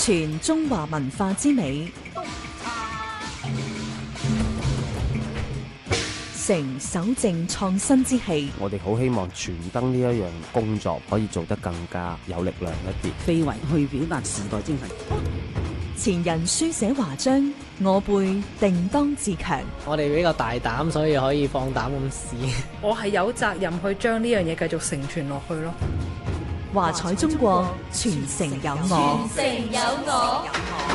傳中華文化之美，成守正創新之氣。 我哋好希望傳燈呢一樣工作可以做得更加有力量一啲， 非遺去表達時代精神。 前人書寫華章，我輩定當自強。 我哋比較大膽，所以可以放膽咁試。 我係有責任去將呢樣嘢繼續承傳落去咯。 華彩中國，傳承有我。 傳承有我。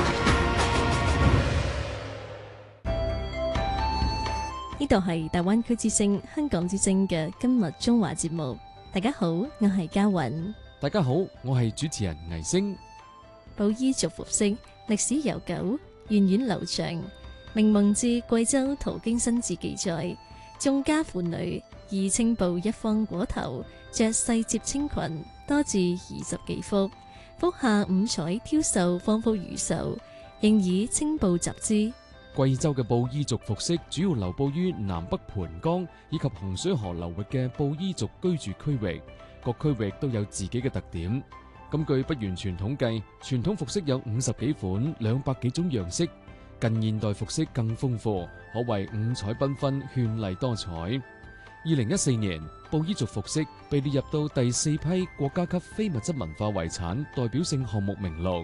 呢度係大灣區之聲、香港之聲嘅今日中華節目。大家好，我係嘉韻。 大家好，我係主持人倪星。 布依族服飾歷史悠久，源遠流長。明蒙自貴州途經新志記載，眾家婦女以青布一方裹頭，着細摺青裙，多至20幾幅，幅下五彩挑繡，方幅如繡，仍以青布集之。 貴州嘅布依族服飾主要流布於南北盤江以及洪水河流域嘅布依族居住區域，各區域都有自己嘅特點。根據不完全統計，傳統服飾有50幾款、200幾種樣式，近現代服飾更豐富，可謂五彩繽紛、絢麗多彩。2014年，布依族服飾被列入到第4批國家級非物質文化遺產代表性項目名錄。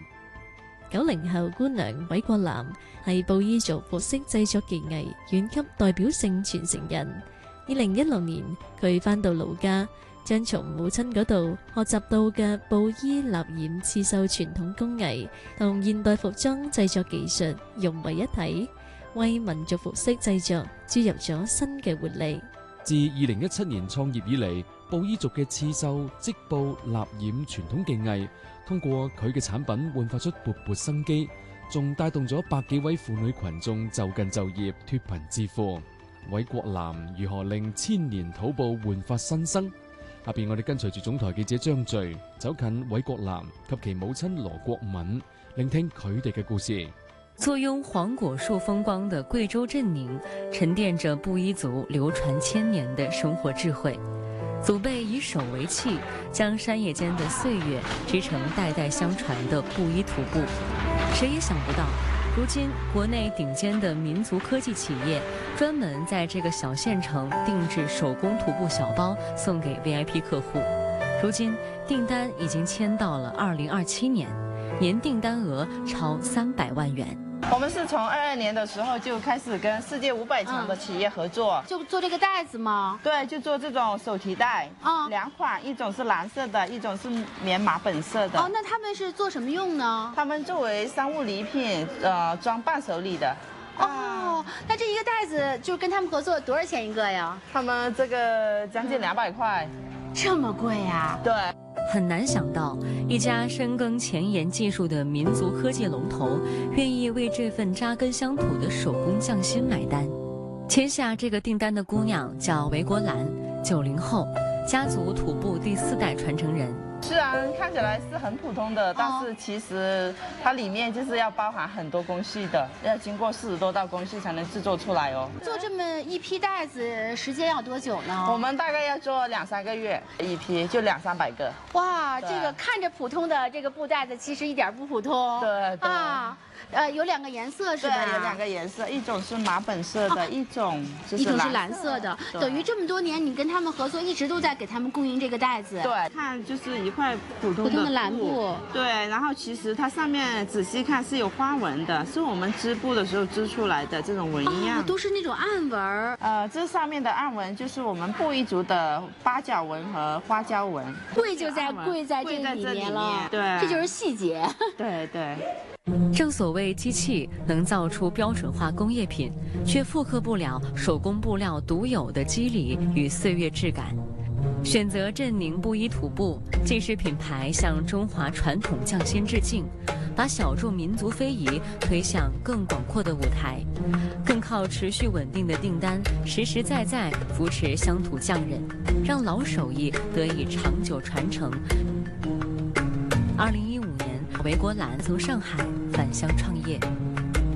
90後官娘韋國南係布依族服飾製作技藝縣級代表性傳承人。2016年，佢返到老家，將從母親嗰度學習到嘅布依納染刺繡傳統工藝同現代服裝製作技術融為一體，為民族服飾製作注入咗新嘅活力。 自2017年創業以嚟，布依族嘅刺繡、織布、納染傳統技藝，通過佢嘅產品煥發出勃勃生機，仲帶動咗百幾位婦女群眾就近就業、脫貧致富。韋國南如何令千年土布煥發新生？下邊我哋跟隨住總台記者張序走近韋國南及其母親羅國敏，聆聽佢哋嘅故事。 坐擁黃果樹風光的貴州鎮寧，沉澱着布依族流傳千年的生活智慧。祖輩以手為器，將山野間的歲月織成代代相傳的布依土布。誰也想不到，如今國內頂尖的民族科技企業專門在這個小縣城定制手工土布小包，送給 VIP 客戶。如今訂單已經簽到了2027年，年訂單額超300萬元。 我們是從22年的時候就開始跟世界500強的企業合作， 就做這個袋子嗎？ 對，就做這種手提袋，兩款，一種是藍色的，一種是棉麻本色的。 哦，那他們是做什麼用呢？ 他們作為商務禮品，裝伴手禮的。 哦，那這一個袋子就跟他們合作多少錢一個呀？ 他們這個將近200塊。 這麼貴呀？ 對。 很難想到，一家深耕前沿技術的民族科技龍頭，願意為這份扎根鄉土的手工匠心買單。簽下這個訂單的姑娘叫韋國蘭，90後，家族土布第4代傳承人。 雖然看起來是很普通的，但是其實它裡面就是要包含很多工序的，要經過40多道工序才能製作出來哦。 做這麼一批袋子時間要多久呢？ 我們大概要做2-3個月，一批就200-300個。 哇，這個看着普通的這個布袋子，其實一點不普通。 對對。 啊，有2個顏色是吧？ 對，有2個顏色，一種是麻本色的，一種是藍色的。等於這麼多年，你跟他們合作，一直都在給他們供應這個袋子。 對，看就是一塊普通的藍布。 對，然後其實它上面仔細看是有花紋的，是我們織布的時候織出來的這種紋樣。 都是那種暗紋。 這上面的暗紋就是我們布依族的八角紋和花椒紋。 貴就在這裡面了。 對， 這就是細節。 對對。 正所謂機器能造出標準化工業品，卻復刻不了手工布料獨有的肌理與歲月質感。選擇鎮寧布依土布，既是品牌向中華傳統匠心致敬，把小眾民族非遺推向更廣闊的舞台，更靠持續穩定的訂單，實實在在扶持鄉土匠人，讓老手藝得以長久傳承。2015年，韋國蘭從上海返鄉創業。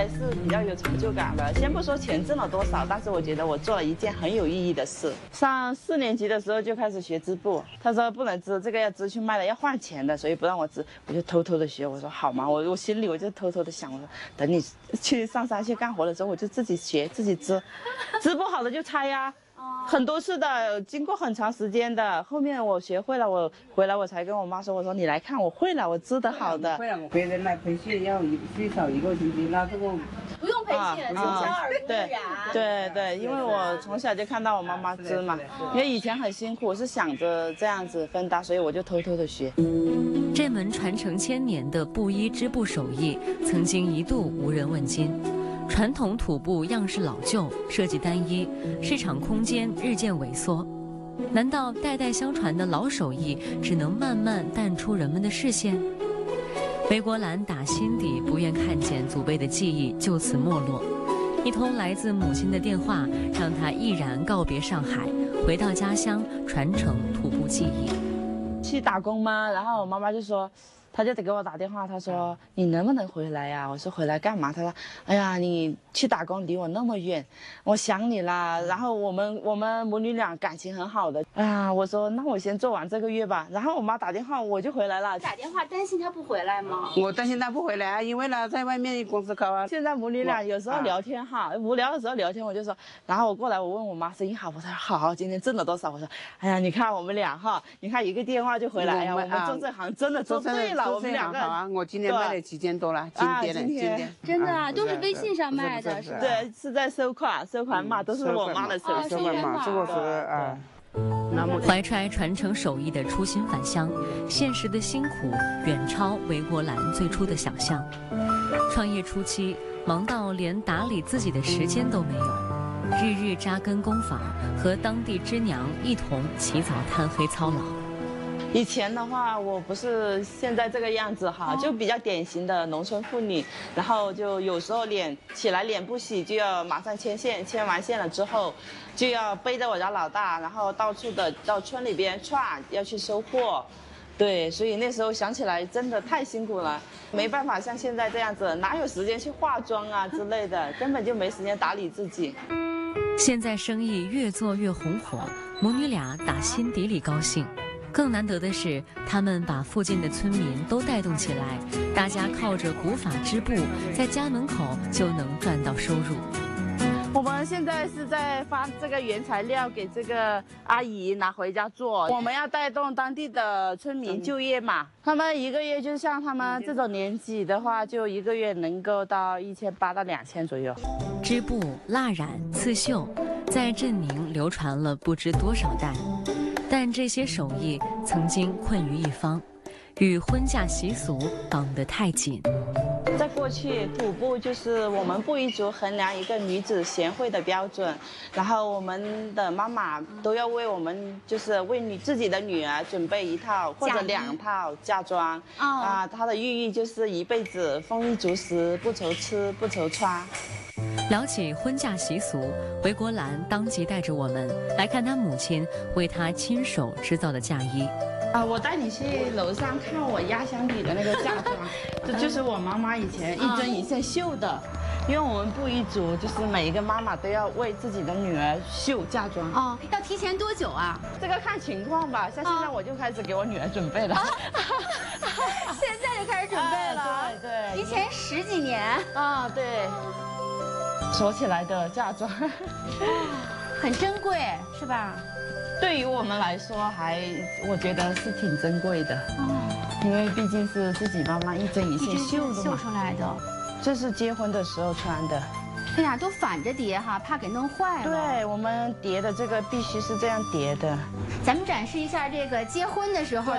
还是比较有成就感的。先不说钱挣了多少，但是我觉得我做了一件很有意义的事。上4年级的时候就开始学织布，他说不能织，这个要织去卖了要换钱的，所以不让我织，我就偷偷的学。我说好吗？我心里我就偷偷的想，我说等你去上山去干活的时候，我就自己学自己织，织不好的就拆呀。很多次的，经过很长时间的，后面我学会了，我回来我才跟我妈说，我说你来看，我会了，我织得好的。 会了，别人来培训要最少1个星期，那这个不用培训，从小耳濡目染。 对，因为我从小就看到我妈妈织嘛，因为以前很辛苦，我是想着这样子分担，所以我就偷偷的学。 这门传承千年的布衣织布手艺，曾经一度无人问津。传统土布样式老旧，设计单一，市场空间日渐萎缩。难道代代相传的老手艺只能慢慢淡出人们的视线？韦国兰打心底不愿看见祖辈的技艺就此没落。一通来自母亲的电话，让他毅然告别上海，回到家乡传承土布技艺。 去打工吗？然后我妈妈就说。他就得给我打电话，他说你能不能回来呀？我说回来干嘛？他说，哎呀，你去打工离我那么远，我想你啦。然后我们母女俩感情很好的，啊，我说那我先做完这个月吧。然后我妈打电话，我就回来了。 打电话担心他不回来吗？ 我担心他不回来啊，因为呢在外面公司搞啊。 现在母女俩有时候聊天哈，无聊的时候聊天，我就说，然后我过来我问我妈生意好，我说好，今天挣了多少？我说，哎呀，你看我们俩哈，你看一个电话就回来，哎呀，我们做这行真的做对了。我们两个好啊，我今天卖了7000多了，今天真的啊，都是微信上卖的，是吧？ 对，是在收款码都是我妈的手款码，这个是啊。 怀揣传承手艺的初心返乡，现实的辛苦远超韦国兰最初的想象。创业初期，忙到连打理自己的时间都没有，日日扎根工坊，和当地织娘一同起早贪黑操劳。 以前的话，我不是现在这个样子哈，就比较典型的农村妇女，然后就有时候起来脸不洗就要马上牵线，牵完线了之后，就要背着我家老大，然后到处的到村里边串，要去收货。对，所以那时候想起来真的太辛苦了，没办法像现在这样子，哪有时间去化妆啊之类的，根本就没时间打理自己。 现在生意越做越红火，母女俩打心底里高兴。更难得的是，他们把附近的村民都带动起来，大家靠着古法织布，在家门口就能赚到收入。 我们现在是在发这个原材料给这个阿姨拿回家做，我们要带动当地的村民就业嘛。他们一个月就像他们这种年纪的话，就一个月能够到1800到2000左右。 织布、蜡染、刺绣，在镇宁流传了不知多少代。但这些手艺曾经困于一方，与婚嫁习俗绑得太紧。 在过去，土布就是我们布依族衡量一个女子贤惠的标准，然后我们的妈妈都要为我们，就是为自己的女儿准备1套或者2套嫁妆。啊，它的寓意就是一辈子丰衣足食，不愁吃不愁穿。 聊起婚嫁习俗，韦国兰当即带着我们来看她母亲为她亲手织造的嫁衣。 我带你去楼上看我压箱底的那个嫁妆，这就是我妈妈以前一针一线绣的。因为我们布依族就是每一个妈妈都要为自己的女儿绣嫁妆。 哦，要提前多久啊？ 这个看情况吧，像现在我就开始给我女儿准备了。 现在就开始准备了？ 对， 提前10几年。 啊，对。锁起来的嫁妆， 很珍贵，是吧？ 对于我们来说，我觉得是挺珍贵的。因为毕竟是自己妈妈一针一线绣的嘛， 绣出来的。 这是结婚的时候穿的。 哎呀，都反着叠哈，怕给弄坏了。 对，我们叠的这个必须是这样叠的。 咱们展示一下这个结婚的时候